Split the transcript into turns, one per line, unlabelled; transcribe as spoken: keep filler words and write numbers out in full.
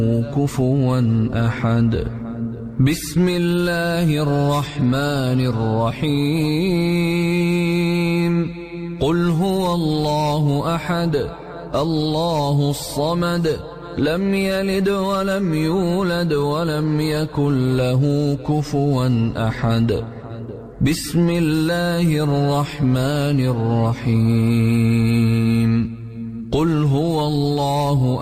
كفوا أحد. بسم الله الرحمن الرحيم. قل هو الله أحد الله الصمد لم يلد ولم يولد ولم يكن له كفوا أحد. بسم الله الرحمن الرحيم. قل هو الله